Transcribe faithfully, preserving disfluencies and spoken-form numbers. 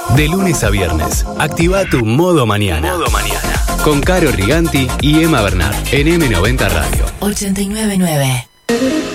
De lunes a viernes, activa tu modo mañana. Modo mañana. Con Caro Riganti y Emma Bernard en eme noventa Radio. ochenta y nueve punto nueve.